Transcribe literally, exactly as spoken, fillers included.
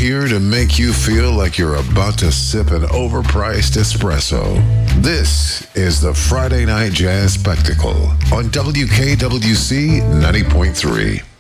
here to make you feel like you're about to sip an overpriced espresso. This is the Friday Night Jazz Spectacle on W K W C ninety point three.